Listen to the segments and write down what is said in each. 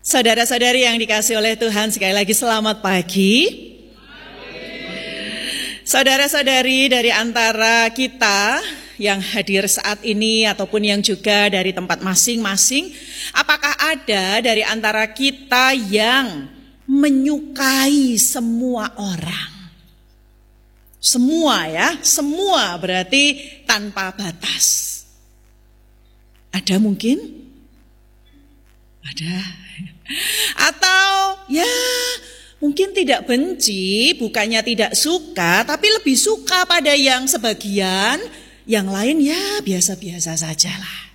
Saudara-saudari yang dikasihi oleh Tuhan, sekali lagi selamat pagi. Saudara-saudari dari antara kita yang hadir saat ini ataupun yang juga dari tempat masing-masing, apakah ada dari antara kita yang menyukai semua orang? Semua ya, semua berarti tanpa batas. Ada mungkin? Ada. Atau ya mungkin tidak benci, bukannya tidak suka, tapi lebih suka pada yang sebagian, yang lain ya biasa-biasa sajalah.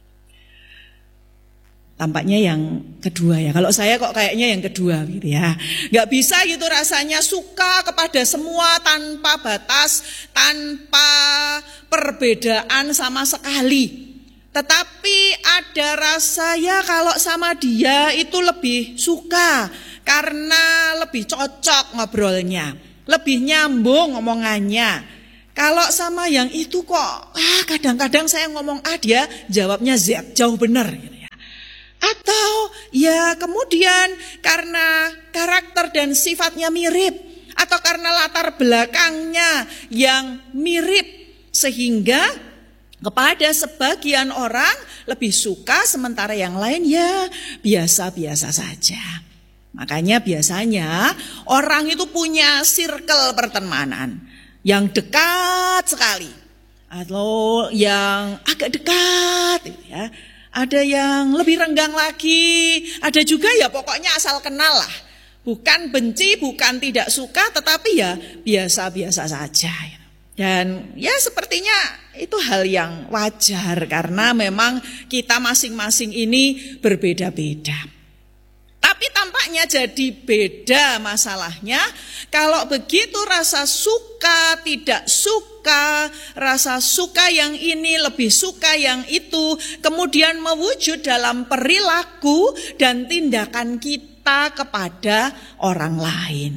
Tampaknya yang kedua ya, kalau saya kok kayaknya yang kedua gitu ya. Gak bisa gitu rasanya suka kepada semua tanpa batas, tanpa perbedaan sama sekali. Tetapi ada rasa ya kalau sama dia itu lebih suka karena lebih cocok ngobrolnya, lebih nyambung ngomongannya. Kalau sama yang itu kok kadang-kadang saya ngomong A, dia jawabnya Z, jauh benar gitu ya. Atau ya kemudian karena karakter dan sifatnya mirip, atau karena latar belakangnya yang mirip, sehingga kepada sebagian orang lebih suka, sementara yang lain ya biasa-biasa saja. Makanya biasanya orang itu punya circle pertemanan yang dekat sekali, atau yang agak dekat ya. Ada yang lebih renggang lagi, ada juga ya pokoknya asal kenal lah. Bukan benci, bukan tidak suka, tetapi ya biasa-biasa saja. Dan ya sepertinya itu hal yang wajar karena memang kita masing-masing ini berbeda-beda. Tapi tampaknya jadi beda masalahnya kalau begitu rasa suka, tidak suka, rasa suka yang ini, lebih suka yang itu, kemudian mewujud dalam perilaku dan tindakan kita kepada orang lain.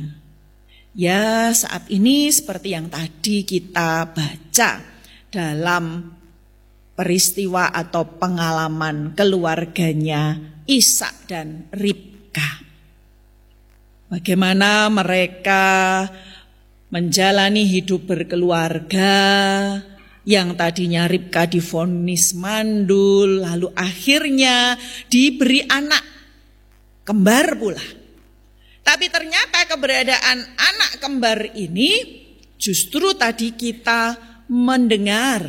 Ya, saat ini seperti yang tadi kita baca dalam peristiwa atau pengalaman keluarganya Ishak dan Ribka. Bagaimana mereka menjalani hidup berkeluarga, yang tadinya Ribka divonis mandul, lalu akhirnya diberi anak kembar pula. Tapi ternyata keberadaan anak kembar ini justru tadi kita mendengar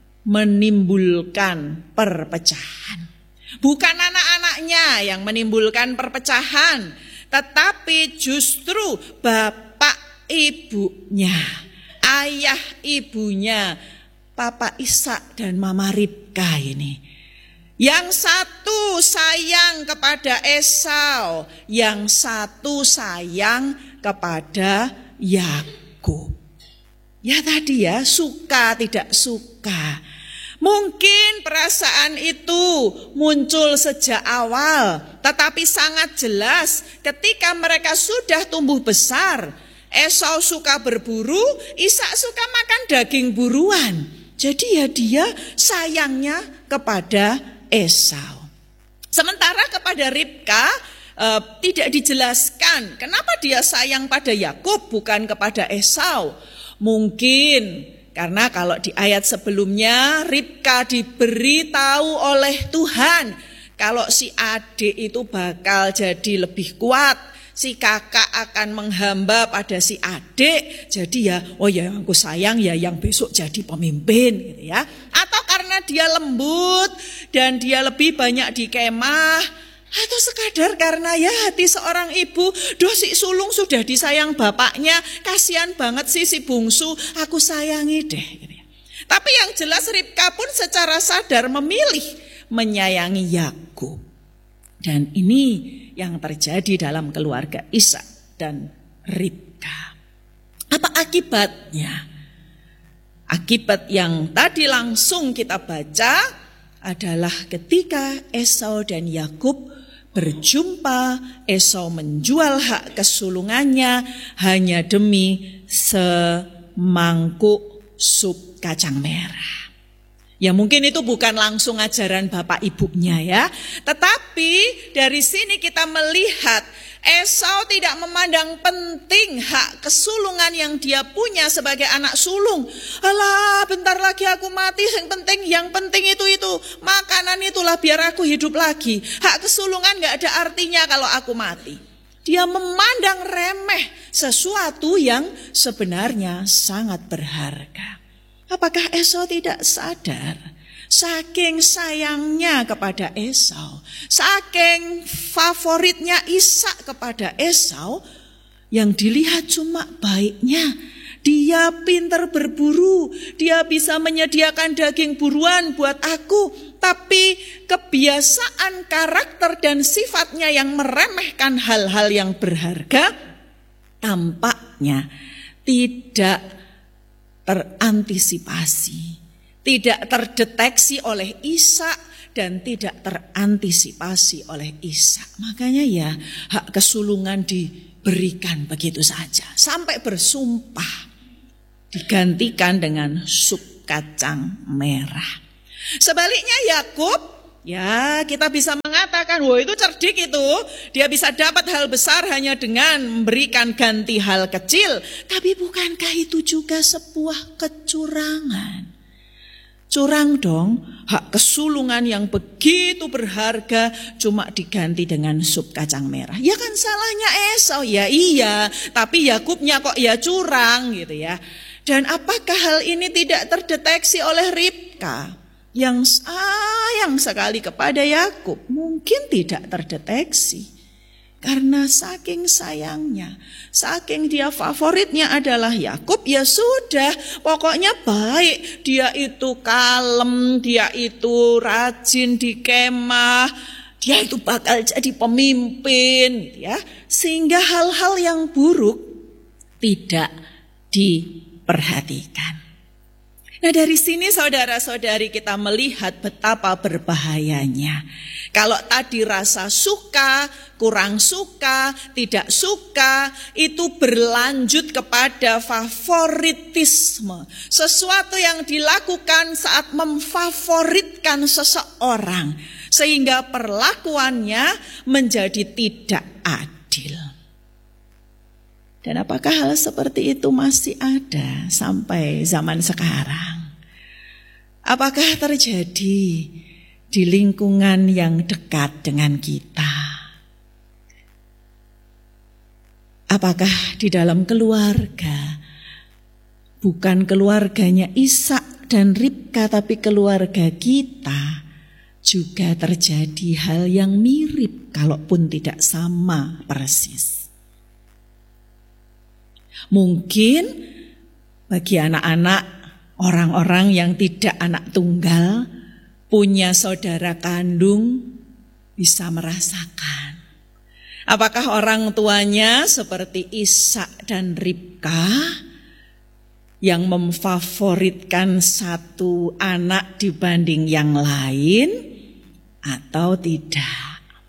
menimbulkan perpecahan. Bukan anak-anaknya yang menimbulkan perpecahan, tetapi justru bapak ibunya, ayah ibunya, Papa Ishak dan Mama Ribka ini. Yang satu sayang kepada Esau, yang satu sayang kepada Yakub. Ya tadi ya, suka tidak suka. Mungkin perasaan itu muncul sejak awal, tetapi sangat jelas ketika mereka sudah tumbuh besar. Esau suka berburu, Ishak suka makan daging buruan. Jadi ya dia sayangnya kepada Esau. Sementara kepada Ribka tidak dijelaskan kenapa dia sayang pada Yakub bukan kepada Esau. Mungkin karena kalau di ayat sebelumnya Ribka diberitahu oleh Tuhan kalau si adik itu bakal jadi lebih kuat, si kakak akan menghamba pada si adik. Jadi ya, oh ya aku sayang ya yang besok jadi pemimpin gitu ya. Atau karena dia lembut dan dia lebih banyak di kemah, atau sekadar karena ya hati seorang ibu, doh si sulung sudah disayang bapaknya, kasihan banget sih si bungsu, aku sayangi deh. Tapi yang jelas Ribka pun secara sadar memilih menyayangi Yakub. Dan ini yang terjadi dalam keluarga Ishak dan Ribka. Apa akibatnya? Akibat yang tadi langsung kita baca adalah ketika Esau dan Yakub berjumpa, Esau menjual hak kesulungannya hanya demi semangkuk sup kacang merah. Ya mungkin itu bukan langsung ajaran bapak ibunya ya. Tetapi dari sini kita melihat Esau tidak memandang penting hak kesulungan yang dia punya sebagai anak sulung. Alah, bentar lagi aku mati, yang penting itu. Makanan itulah biar aku hidup lagi. Hak kesulungan gak ada artinya kalau aku mati. Dia memandang remeh sesuatu yang sebenarnya sangat berharga. Apakah Esau tidak sadar? Saking sayangnya kepada Esau, saking favoritnya Ishak kepada Esau, yang dilihat cuma baiknya. Dia pintar berburu, dia bisa menyediakan daging buruan buat aku. Tapi kebiasaan karakter dan sifatnya yang meremehkan hal-hal yang berharga, tampaknya tidak terantisipasi, tidak terdeteksi oleh Ishak dan tidak terantisipasi oleh Ishak. Makanya ya hak kesulungan diberikan begitu saja sampai bersumpah, digantikan dengan sup kacang merah. Sebaliknya Yakub, ya kita bisa mengatakan, wah itu cerdik itu. Dia bisa dapat hal besar hanya dengan memberikan ganti hal kecil. Tapi bukankah itu juga sebuah kecurangan? Curang dong, hak kesulungan yang begitu berharga cuma diganti dengan sup kacang merah. Ya kan salahnya Esau, ya iya. Tapi Yakubnya kok ya curang gitu ya. Dan apakah hal ini tidak terdeteksi oleh Ribka? Yang sayang sekali kepada Yakub, mungkin tidak terdeteksi. Karena saking sayangnya, saking dia favoritnya adalah Yakub, ya sudah, pokoknya baik. Dia itu kalem, dia itu rajin di kemah, dia itu bakal jadi pemimpin gitu ya. Sehingga hal-hal yang buruk tidak diperhatikan. Nah dari sini saudara-saudari kita melihat betapa berbahayanya. Kalau tadi rasa suka, kurang suka, tidak suka, itu berlanjut kepada favoritisme. Sesuatu yang dilakukan saat memfavoritkan seseorang. Sehingga perlakuannya menjadi tidak adil. Dan apakah hal seperti itu masih ada sampai zaman sekarang? Apakah terjadi di lingkungan yang dekat dengan kita? Apakah di dalam keluarga, bukan keluarganya Ishak dan Ribka, tapi keluarga kita, juga terjadi hal yang mirip, kalaupun tidak sama persis? Mungkin bagi anak-anak, orang-orang yang tidak anak tunggal, punya saudara kandung, bisa merasakan. Apakah orang tuanya seperti Ishak dan Ribka yang memfavoritkan satu anak dibanding yang lain atau tidak?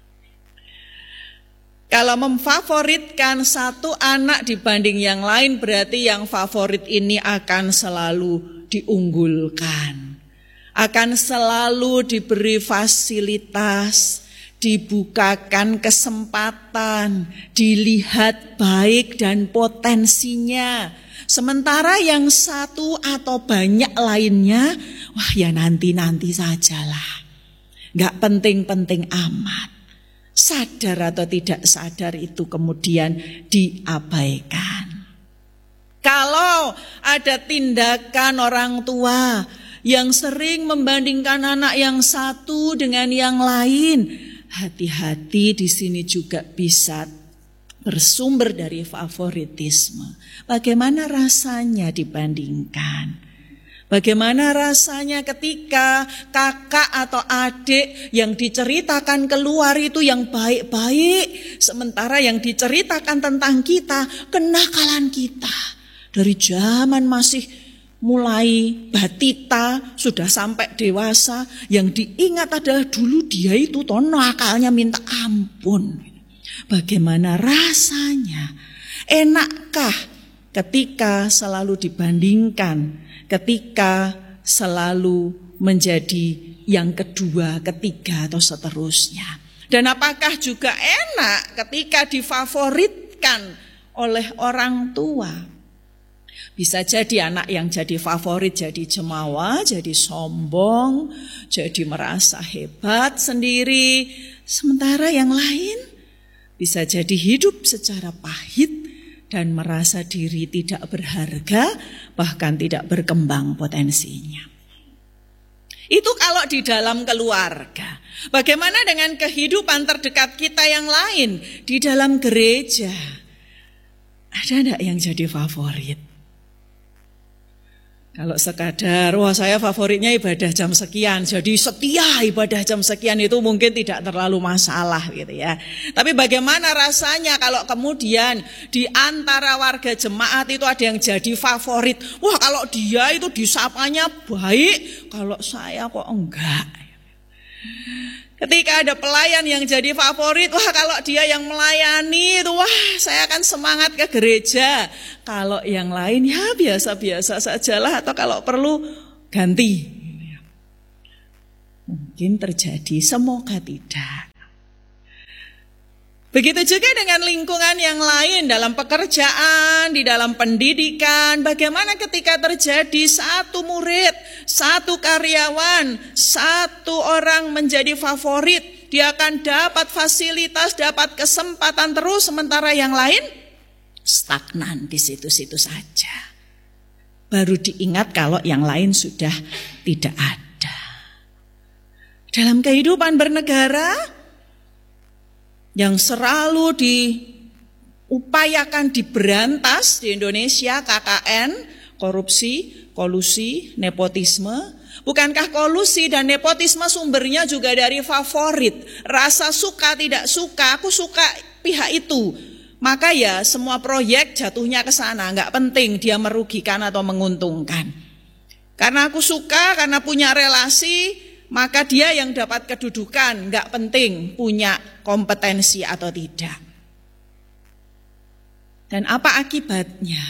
Kalau memfavoritkan satu anak dibanding yang lain, berarti yang favorit ini akan selalu diunggulkan, akan selalu diberi fasilitas, dibukakan kesempatan, dilihat baik dan potensinya. Sementara yang satu atau banyak lainnya, wah ya nanti-nanti sajalah, gak penting-penting amat. Sadar atau tidak sadar itu kemudian diabaikan. Kalau ada tindakan orang tua yang sering membandingkan anak yang satu dengan yang lain, hati-hati, di sini juga bisa bersumber dari favoritisme. Bagaimana rasanya dibandingkan? Bagaimana rasanya ketika kakak atau adik yang diceritakan keluar itu yang baik-baik, sementara yang diceritakan tentang kita, kenakalan kita. Dari zaman masih mulai batita, sudah sampai dewasa, yang diingat adalah dulu dia itu nakalnya minta ampun. Bagaimana rasanya? Enakkah ketika selalu dibandingkan? Ketika selalu menjadi yang kedua, ketiga, atau seterusnya. Dan apakah juga enak ketika difavoritkan oleh orang tua? Bisa jadi anak yang jadi favorit jadi cemawa, jadi sombong, jadi merasa hebat sendiri. Sementara yang lain bisa jadi hidup secara pahit dan merasa diri tidak berharga, bahkan tidak berkembang potensinya. Itu kalau di dalam keluarga. Bagaimana dengan kehidupan terdekat kita yang lain di dalam gereja? Ada enggak yang jadi favorit? Kalau sekadar, wah saya favoritnya ibadah jam sekian, jadi setia ibadah jam sekian itu mungkin tidak terlalu masalah gitu ya. Tapi bagaimana rasanya kalau kemudian di antara warga jemaat itu ada yang jadi favorit. Wah kalau dia itu disapanya baik, kalau saya kok enggak. Ketika ada pelayan yang jadi favorit, wah kalau dia yang melayani itu, wah saya akan semangat ke gereja. Kalau yang lain ya biasa-biasa sajalah, atau kalau perlu ganti. Mungkin terjadi, semoga tidak. Begitu juga dengan lingkungan yang lain, dalam pekerjaan, di dalam pendidikan. Bagaimana ketika terjadi satu murid, satu karyawan, satu orang menjadi favorit, dia akan dapat fasilitas, dapat kesempatan terus, sementara yang lain stagnan di situ-situ saja. Baru diingat kalau yang lain sudah tidak ada. Dalam kehidupan bernegara, yang selalu diupayakan diberantas di Indonesia, KKN, korupsi, kolusi, nepotisme. Bukankah kolusi dan nepotisme sumbernya juga dari favorit? Rasa suka tidak suka, aku suka pihak itu. Maka ya semua proyek jatuhnya ke sana, enggak penting dia merugikan atau menguntungkan. Karena aku suka, karena punya relasi, maka dia yang dapat kedudukan, enggak penting punya kompetensi atau tidak. Dan apa akibatnya?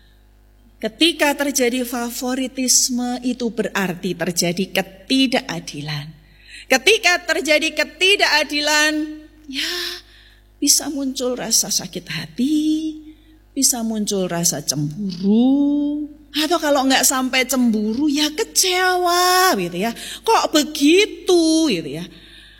Ketika terjadi favoritisme itu berarti terjadi ketidakadilan. Ketika terjadi ketidakadilan, ya bisa muncul rasa sakit hati, bisa muncul rasa cemburu, atau kalau enggak sampai cemburu ya kecewa gitu ya. Kok begitu gitu ya.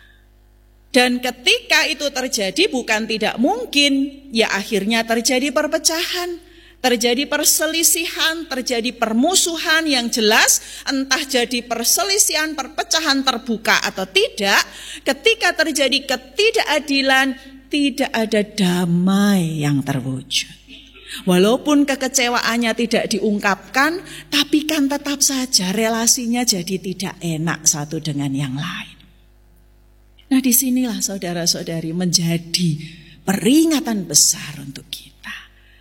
Dan ketika itu terjadi bukan tidak mungkin, ya akhirnya terjadi perpecahan, terjadi perselisihan, terjadi permusuhan yang jelas, entah jadi perselisihan, perpecahan terbuka atau tidak. Ketika terjadi ketidakadilan, tidak ada damai yang terwujud. Walaupun kekecewaannya tidak diungkapkan, tapi kan tetap saja relasinya jadi tidak enak satu dengan yang lain. Nah disinilah saudara-saudari menjadi peringatan besar untuk kita.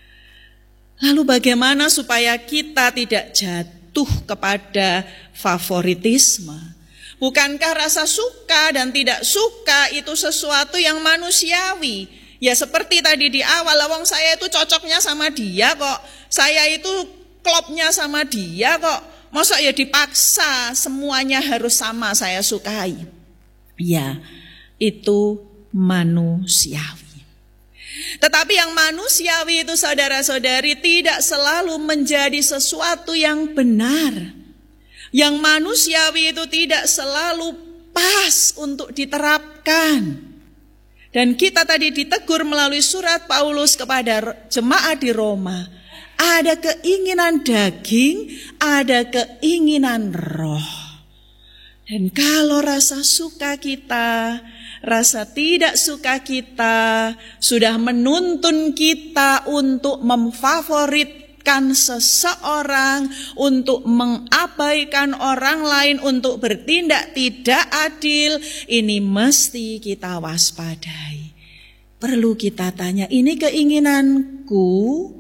Lalu bagaimana supaya kita tidak jatuh kepada favoritisme? Bukankah rasa suka dan tidak suka itu sesuatu yang manusiawi? Ya seperti tadi di awal, wong saya itu cocoknya sama dia kok. Saya itu klopnya sama dia kok. Masa ya dipaksa semuanya harus sama saya sukai. Ya itu manusiawi. Tetapi yang manusiawi itu saudara-saudari tidak selalu menjadi sesuatu yang benar. Yang manusiawi itu tidak selalu pas untuk diterapkan. Dan kita tadi ditegur melalui surat Paulus kepada jemaat di Roma. Ada keinginan daging, ada keinginan roh. Dan kalau rasa suka kita, rasa tidak suka kita sudah menuntun kita untuk memfavoritkan seseorang, untuk mengabaikan orang lain, untuk bertindak tidak adil, ini mesti kita waspadai. Perlu kita tanya, ini keinginanku?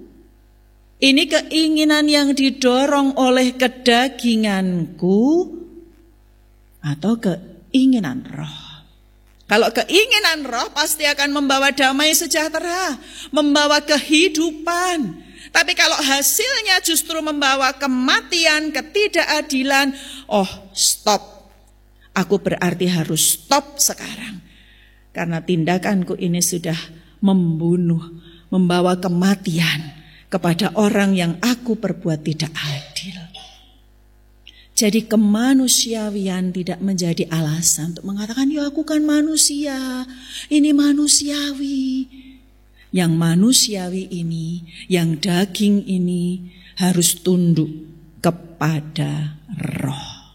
Ini keinginan yang didorong oleh kedaginganku atau keinginan roh? Kalau keinginan roh pasti akan membawa damai sejahtera, membawa kehidupan. Tapi kalau hasilnya justru membawa kematian, ketidakadilan, stop. Aku berarti harus stop sekarang. Karena tindakanku ini sudah membunuh, membawa kematian kepada orang yang aku perbuat tidak adil. Jadi kemanusiawian tidak menjadi alasan untuk mengatakan, ya aku kan manusia, ini manusiawi. Yang manusiawi ini, yang daging ini harus tunduk kepada roh.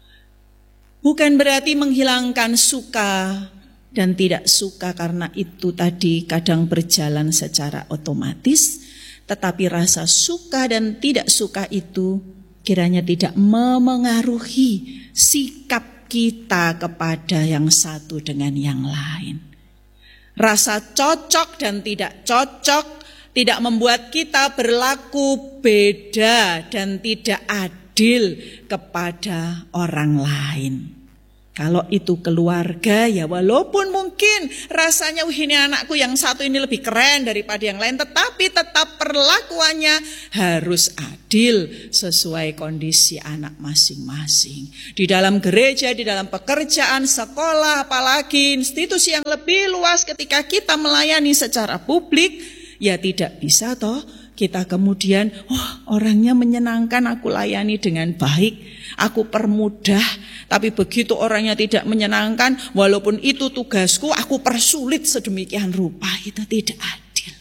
Bukan berarti menghilangkan suka dan tidak suka, karena itu tadi kadang berjalan secara otomatis. Tetapi rasa suka dan tidak suka itu kiranya tidak memengaruhi sikap kita kepada yang satu dengan yang lain. Rasa cocok dan tidak cocok tidak membuat kita berlaku beda dan tidak adil kepada orang lain. Kalau itu keluarga, ya walaupun mungkin rasanya ini anakku yang satu ini lebih keren daripada yang lain, tetapi tetap perlakuannya harus adil sesuai kondisi anak masing-masing. Di dalam gereja, di dalam pekerjaan, sekolah, apalagi institusi yang lebih luas, ketika kita melayani secara publik, ya tidak bisa toh kita kemudian, orangnya menyenangkan, aku layani dengan baik, aku permudah. Tapi begitu orangnya tidak menyenangkan, walaupun itu tugasku, aku persulit sedemikian rupa. Itu tidak adil.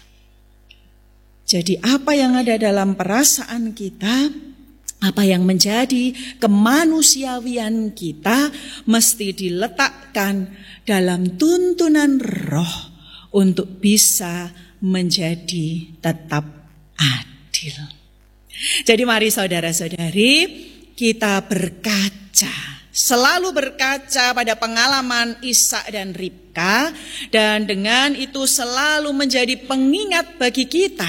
Jadi apa yang ada dalam perasaan kita, apa yang menjadi kemanusiawian kita, mesti diletakkan dalam tuntunan roh untuk bisa menjadi tetap adil. Jadi mari saudara-saudari, kita berkaca. Selalu berkaca pada pengalaman Ishak dan Ribka, dan dengan itu selalu menjadi pengingat bagi kita.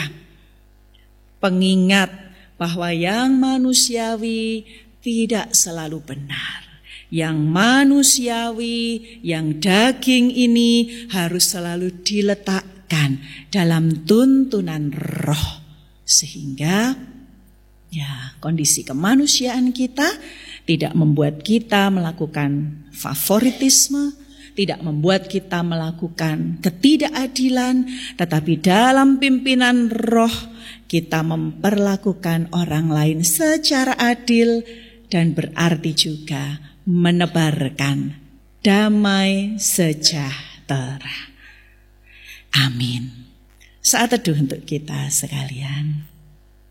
Pengingat bahwa yang manusiawi tidak selalu benar. Yang manusiawi, yang daging ini harus selalu diletakkan dalam tuntunan roh. Sehingga ya kondisi kemanusiaan kita tidak membuat kita melakukan favoritisme, tidak membuat kita melakukan ketidakadilan, tetapi dalam pimpinan roh kita memperlakukan orang lain secara adil dan berarti juga menebarkan damai sejahtera. Amin. Saat teduh untuk kita sekalian.